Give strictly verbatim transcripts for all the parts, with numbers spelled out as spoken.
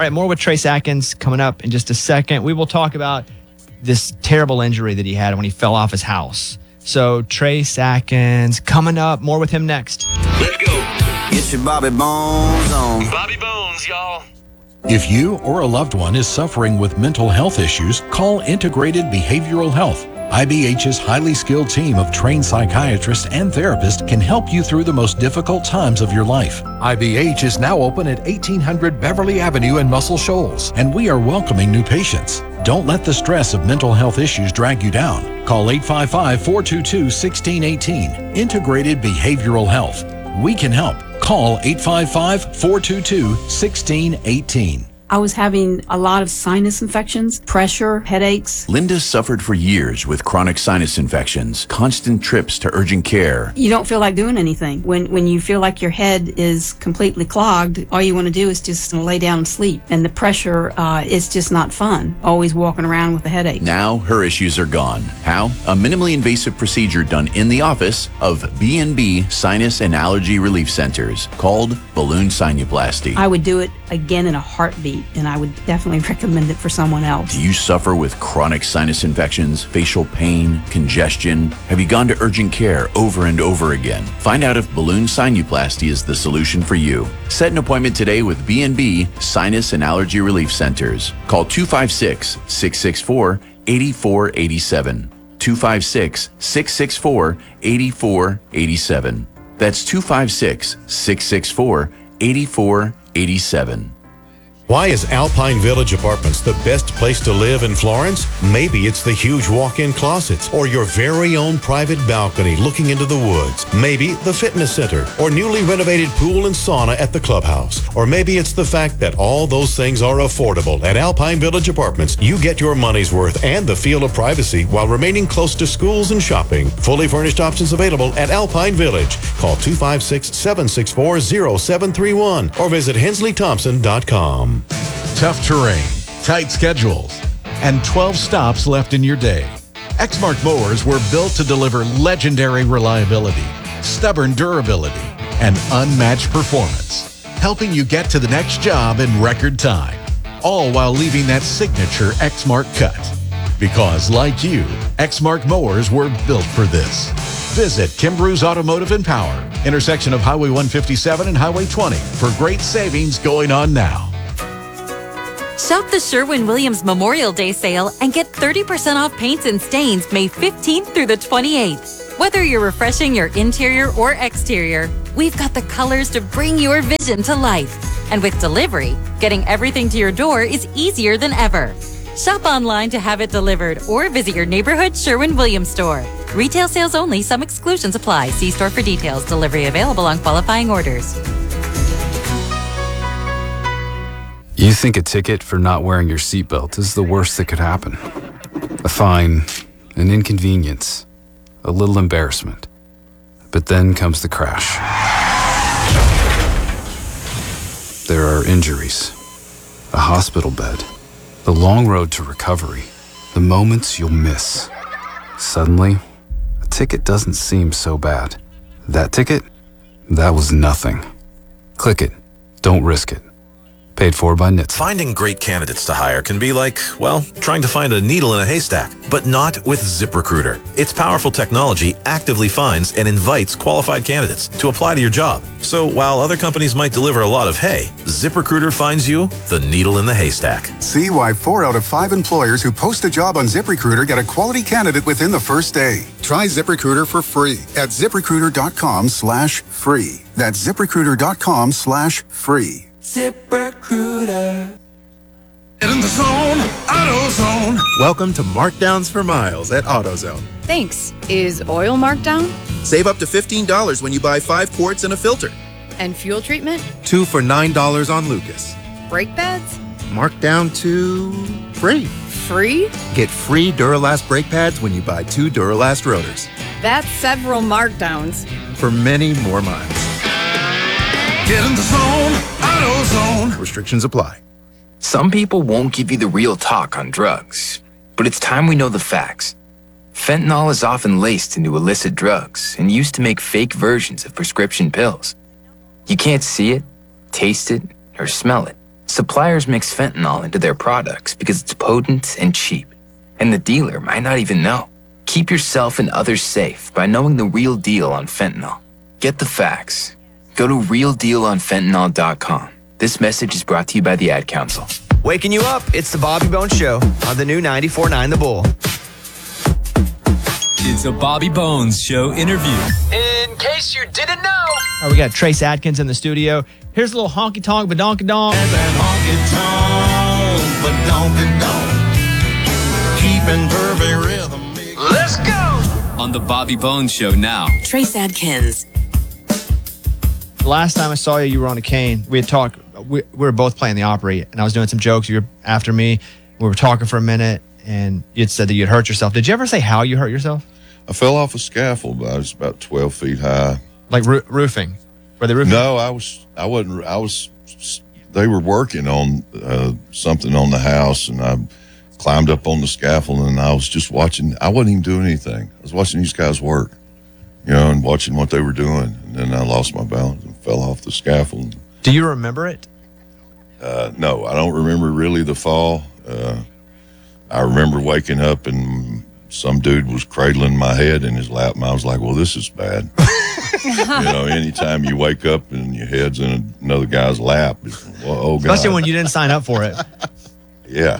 All right, more with Trace Atkins coming up in just a second. We will talk about this terrible injury that he had when he fell off his house. So Trace Atkins coming up. More with him next. Let's go. Get your Bobby Bones on. Bobby Bones, y'all. If you or a loved one is suffering with mental health issues, call Integrated Behavioral Health. I B H's highly skilled team of trained psychiatrists and therapists can help you through the most difficult times of your life. I B H is now open at eighteen hundred Beverly Avenue in Muscle Shoals, and we are welcoming new patients. Don't let the stress of mental health issues drag you down. Call eight five five, four two two, one six one eight. Integrated Behavioral Health. We can help. Call eight five five, four two two, one six one eight. I was having a lot of sinus infections, pressure, headaches. Linda suffered for years with chronic sinus infections, constant trips to urgent care. You don't feel like doing anything. When when you feel like your head is completely clogged, all you want to do is just lay down and sleep. And the pressure uh, is just not fun, always walking around with a headache. Now her issues are gone. How? A minimally invasive procedure done in the office of B and B Sinus and Allergy Relief Centers called balloon sinuplasty. I would do it again in a heartbeat, and I would definitely recommend it for someone else. Do you suffer with chronic sinus infections, facial pain, congestion? Have you gone to urgent care over and over again? Find out if balloon sinuplasty is the solution for you. Set an appointment today with B and B Sinus and Allergy Relief Centers. Call two five six, six six four, eight four eight seven. two five six, six six four, eight four eight seven. That's two five six, six six four, eight four eight seven. Why is Alpine Village Apartments the best place to live in Florence? Maybe it's the huge walk-in closets or your very own private balcony looking into the woods. Maybe the fitness center or newly renovated pool and sauna at the clubhouse. Or maybe it's the fact that all those things are affordable. At Alpine Village Apartments, you get your money's worth and the feel of privacy while remaining close to schools and shopping. Fully furnished options available at Alpine Village. Call two five six, seven six four, zero seven three one or visit hensley thompson dot com. Tough terrain, tight schedules, and twelve stops left in your day. Exmark mowers were built to deliver legendary reliability, stubborn durability, and unmatched performance, helping you get to the next job in record time, all while leaving that signature Exmark cut. Because like you, Exmark mowers were built for this. Visit Kimbrough's Automotive and Power, intersection of Highway one fifty-seven and Highway twenty, for great savings going on now. Shop the Sherwin-Williams Memorial Day sale and get thirty percent off paints and stains May fifteenth through the twenty-eighth. Whether you're refreshing your interior or exterior, we've got the colors to bring your vision to life. And with delivery, getting everything to your door is easier than ever. Shop online to have it delivered or visit your neighborhood Sherwin-Williams store. Retail sales only. Some exclusions apply. See store for details. Delivery available on qualifying orders. You think a ticket for not wearing your seatbelt is the worst that could happen. A fine, an inconvenience, a little embarrassment. But then comes the crash. There are injuries, a hospital bed, the long road to recovery, the moments you'll miss. Suddenly, a ticket doesn't seem so bad. That ticket? That was nothing. Click it. Don't risk it. Paid for by N H T S A. Finding great candidates to hire can be like, well, trying to find a needle in a haystack, but not with ZipRecruiter. Its powerful technology actively finds and invites qualified candidates to apply to your job. So while other companies might deliver a lot of hay, ZipRecruiter finds you the needle in the haystack. See why four out of five employers who post a job on ZipRecruiter get a quality candidate within the first day. Try ZipRecruiter for free at ZipRecruiter.com slash free. That's ZipRecruiter.com slash free. ZipRecruiter. Get in the zone, AutoZone. Welcome to Markdowns for Miles at AutoZone. Thanks. Is oil marked down? Save up to fifteen dollars when you buy five quarts and a filter. And fuel treatment? Two for nine dollars on Lucas. Brake pads? Marked down to free. Free? Get free Duralast brake pads when you buy two Duralast rotors. That's several markdowns. For many more miles. Get in the zone, AutoZone. Restrictions apply. Some people won't give you the real talk on drugs, but it's time we know the facts. Fentanyl is often laced into illicit drugs and used to make fake versions of prescription pills. You can't see it, taste it, or smell it, Suppliers mix fentanyl into their products because it's potent and cheap, and the dealer might not even know. Keep yourself and others safe by knowing the real deal on fentanyl. Get the facts. Go to real deal on fentanyl dot com. This message is brought to you by the Ad Council. Waking you up, it's the Bobby Bones Show on the new ninety-four point nine The Bull. It's a Bobby Bones Show interview. In case you didn't know. All right, we got Trace Adkins in the studio. Here's a little honky tonk, badonky donk. Keeping perfect rhythm. Let's go! On the Bobby Bones Show now. Trace Adkins. The last time I saw you, you were on a cane. We had talked, we, we were both playing the Opry, and I was doing some jokes. You were after me. We were talking for a minute, and you had said that you'd hurt yourself. Did you ever say how you hurt yourself? I fell off a scaffold, but I was about twelve feet high. Like roo- roofing? Were they roofing? No, I was, I wasn't, I was, they were working on uh, something on the house, and I climbed up on the scaffold, and I was just watching. I wasn't even doing anything. I was watching these guys work, you know, and watching what they were doing. And then I lost my balance and fell off the scaffold. Do you remember it? Uh, no, I don't remember really the fall. Uh, I remember waking up and some dude was cradling my head in his lap, and I was like, well, this is bad. You know, anytime you wake up and your head's in another guy's lap, it's, well, oh, God. Especially when you didn't sign up for it. Yeah.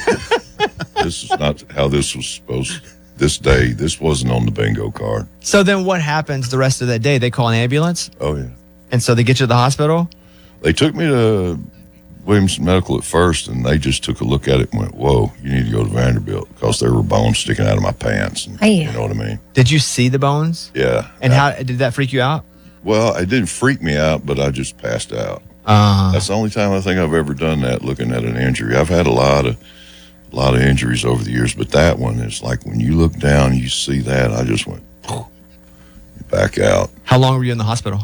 This is not how this was supposed to. This day, this wasn't on the bingo card. So then what happens the rest of that day? They call an ambulance? Oh, yeah. And so they get you to the hospital? They took me to Williamson Medical at first, and they just took a look at it and went, whoa, you need to go to Vanderbilt, because there were bones sticking out of my pants. And, Hey. You know what I mean? Did you see the bones? Yeah. And how did that freak you out? Well, it didn't freak me out, but I just passed out. Uh, That's the only time I think I've ever done that, looking at an injury. I've had a lot of a lot of injuries over the years, but that one is like when you look down and you see that, I just went back out. How long were you in the hospital?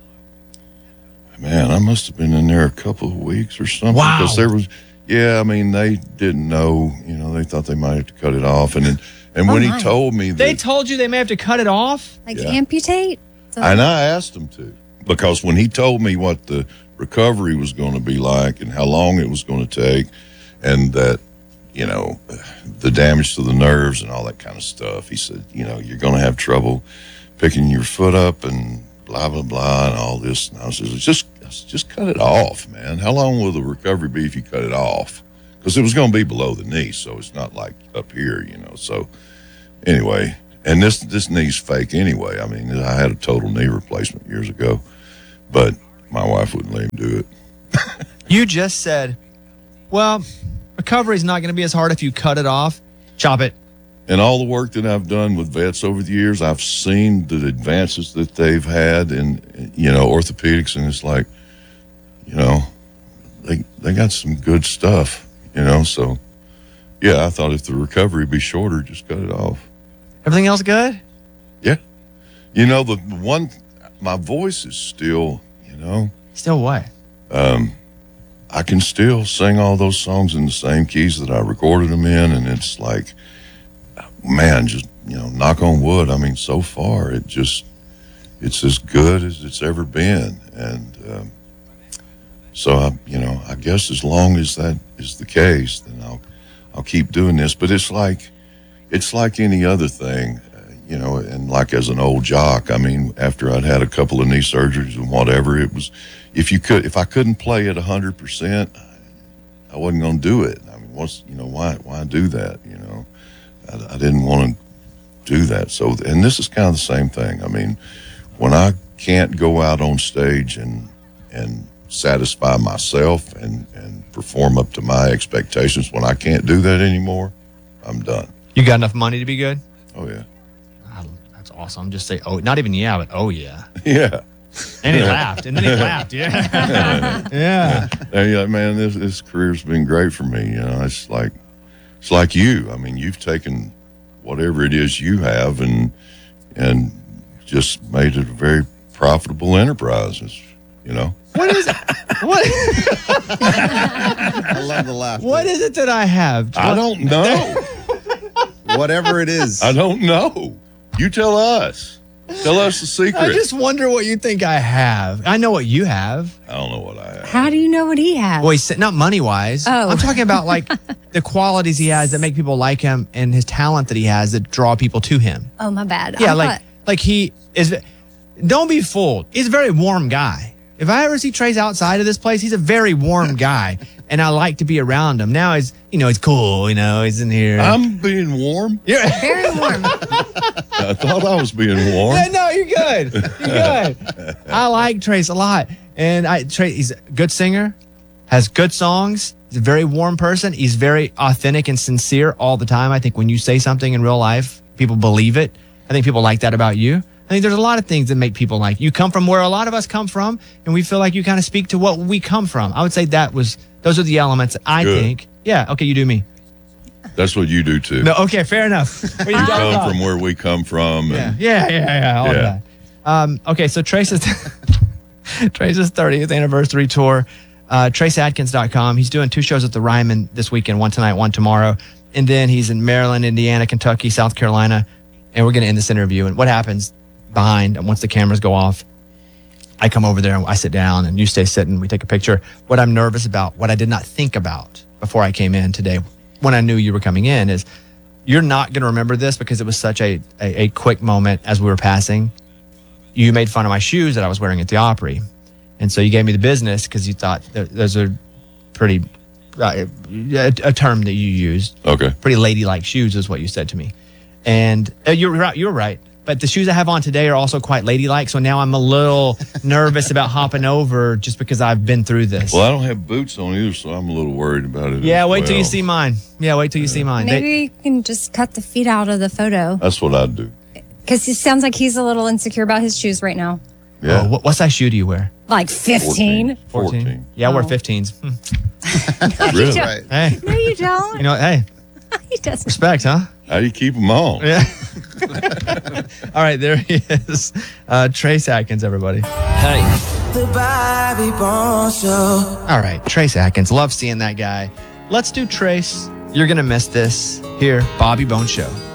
Man, I must have been in there a couple of weeks or something. Wow. Because there was, yeah, I mean, they didn't know, you know, they thought they might have to cut it off. And then, and when Oh, my. he told me that, They told you they may have to cut it off? Like Yeah. amputate? So- and I asked him to, because when he told me what the recovery was going to be like and how long it was going to take, and that, you know, the damage to the nerves and all that kind of stuff, he said, you know, you're going to have trouble picking your foot up and blah, blah, blah, and all this. And I was just, just, just cut it off, man. How long will the recovery be if you cut it off? Because it was going to be below the knee, so it's not like up here, you know. So anyway, and this this knee's fake anyway. I mean, I had a total knee replacement years ago, but my wife wouldn't let him do it. You just said, well, recovery is not going to be as hard if you cut it off. Chop it. And all the work that I've done with vets over the years, I've seen the advances that they've had in, you know, orthopedics, and it's like, you know, they they got some good stuff, you know. So, yeah, I thought if the recovery be shorter, just cut it off. Everything else good? Yeah. You know, the one, my voice is still, you know. Still what? Um, I can still sing all those songs in the same keys that I recorded them in, and it's like, man, just, you know, knock on wood. I mean, so far, it just, it's as good as it's ever been. And um, so, I, you know, I guess as long as that is the case, then I'll, I'll keep doing this. But it's like, it's like any other thing, uh, you know, and like as an old jock, I mean, after I'd had a couple of knee surgeries and whatever, it was, if you could, if I couldn't play at a hundred percent, I wasn't going to do it. I mean, what's, you know, why, why do that? You know, I, I didn't want to do that. So, and this is kind of the same thing. I mean, when I can't go out on stage and, and satisfy myself and, and perform up to my expectations, when I can't do that anymore, I'm done. You got enough money to be good? Oh, yeah. God, that's awesome. Just say, oh, not even yeah, but oh, yeah. Yeah. And he laughed. And then he laughed. Yeah. Yeah. And you're like, man, this, this career's been great for me. You know, it's like, it's like you. I mean, you've taken whatever it is you have and, and just made it a very profitable enterprise, it's, you know. What is it? What? I love the laugh. What is it that I have? I don't know. Whatever it is. I don't know. You tell us. Tell us the secret. I just wonder what you think I have. I know what you have. I don't know what I have. How do you know what he has? Well, he's not money wise. Oh. I'm talking about like the qualities he has that make people like him and his talent that he has that draw people to him. Oh, my bad. Yeah, I like thought- like he is. Don't be fooled. He's a very warm guy. If I ever see Trace outside of this place, he's a very warm guy, and I like to be around him. Now he's, you know, he's cool. You know, he's in here. I'm being warm. You're very warm. I thought I was being warm. Yeah, no, you're good. You're good. I like Trace a lot, and I Trace. He's a good singer, has good songs. He's a very warm person. He's very authentic and sincere all the time. I think when you say something in real life, people believe it. I think people like that about you. I think there's a lot of things that make people like you. Come from where a lot of us come from, and we feel like you kind of speak to what we come from. I would say that was those are the elements that I Good. think. Yeah, okay, you do me. That's what you do too. No, okay, fair enough. What you You talking come about? from where we come from. Yeah, And yeah, yeah, yeah. All Yeah. of that. Um, okay, so Trace's Trace's thirtieth anniversary tour, uh, trace adkins dot com. He's doing two shows at the Ryman this weekend, one tonight, one tomorrow. And then he's in Maryland, Indiana, Kentucky, South Carolina. And we're going to end this interview. And what happens behind, and once the cameras go off, I come over there and I sit down and you stay sitting. We take a picture. What I'm nervous about, what I did not think about before I came in today, when I knew you were coming in, is you're not going to remember this because it was such a, a, a quick moment as we were passing. You made fun of my shoes that I was wearing at the Opry. And so you gave me the business because you thought th- those are pretty, uh, a, a term that you used. Okay. Pretty ladylike shoes is what you said to me. And uh, you're right. You're right. But the shoes I have on today are also quite ladylike. So now I'm a little nervous about hopping over just because I've been through this. Well, I don't have boots on either, so I'm a little worried about it. Yeah, as wait till you well. see mine. Yeah, wait till you see mine. They- Maybe you can just cut the feet out of the photo. That's what I'd do. Because it sounds like he's a little insecure about his shoes right now. Yeah. Oh, what, what size shoe do you wear? Like fifteen. fourteen. Yeah, I wear Oh. fifteens. Hmm. Really? Hey, No, you don't. you know what? Hey, He doesn't. respect, huh? How do you keep them on? Yeah. All right, there he is. Uh, Trace Adkins, everybody. Hey. The Bobby Bones Show. All right, Trace Adkins. Love seeing that guy. Let's do Trace. You're going to miss this. Here, Bobby Bone Show.